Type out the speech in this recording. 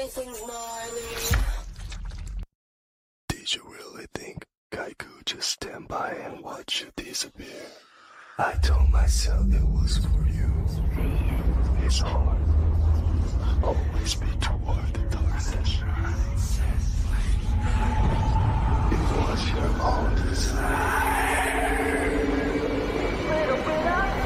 everything's morning. Did you really think I could just stand by and watch you disappear? I told myself it was for you. It's hard. Always be toward the darkness. It was your own design.